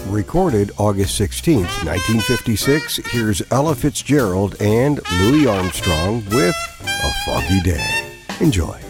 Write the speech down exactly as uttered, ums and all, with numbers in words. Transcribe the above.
Recorded August sixteenth, nineteen fifty-six, here's Ella Fitzgerald and Louis Armstrong with A Foggy Day. Enjoy.